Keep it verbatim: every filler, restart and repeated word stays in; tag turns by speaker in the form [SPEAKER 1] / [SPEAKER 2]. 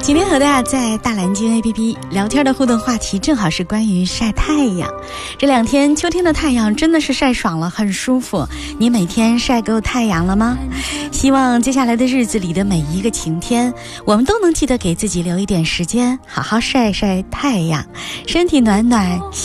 [SPEAKER 1] 今天和大家在大蓝鲸 A P P 聊天的互动话题正好是关于晒太阳。这两天秋天的太阳真的是晒爽了，很舒服。你每天晒够太阳了吗？希望接下来的日子里的每一个晴天，我们都能记得给自己留一点时间，好好晒晒太阳，身体暖暖，